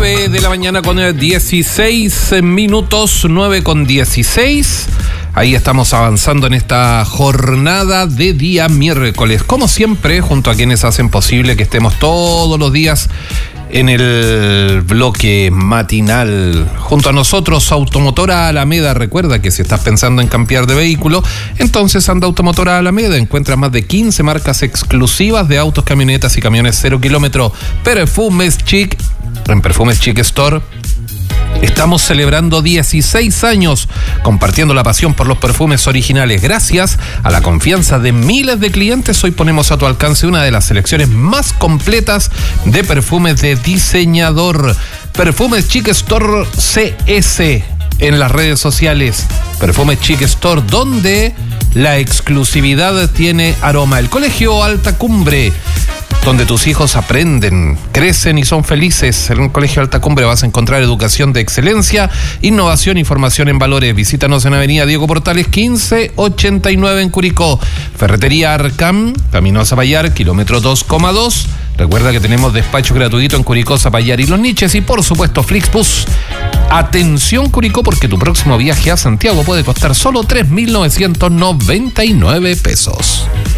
9 de la mañana con 16 minutos, 9 con 16. Ahí estamos avanzando en esta jornada de día miércoles. Como siempre, junto a quienes hacen posible que estemos todos los días en el bloque matinal. Junto a nosotros, Automotora Alameda. Recuerda que si estás pensando en cambiar de vehículo, entonces anda Automotora Alameda. Encuentra más de 15 marcas exclusivas de autos, camionetas y camiones 0 kilómetro. Perfumes Chic. En Perfumes Chic Store estamos celebrando 16 años compartiendo la pasión por los perfumes originales. Gracias a la confianza de miles de clientes, hoy ponemos a tu alcance una de las selecciones más completas de perfumes de diseñador. Perfumes Chic Store CS en las redes sociales. Perfumes Chic Store, donde la exclusividad tiene aroma. El Colegio Alta Cumbre, donde tus hijos aprenden, crecen y son felices. En un Colegio Alta Cumbre vas a encontrar educación de excelencia, innovación y formación en valores. Visítanos en Avenida Diego Portales 1589 en Curicó. Ferretería Arcam, Camino a Zapallar, kilómetro 2,2. Recuerda que tenemos despacho gratuito en Curicó, Zapallar y Los Niches. Y por supuesto Flixbus. Atención Curicó, porque tu próximo viaje a Santiago puede costar solo 3.999 pesos.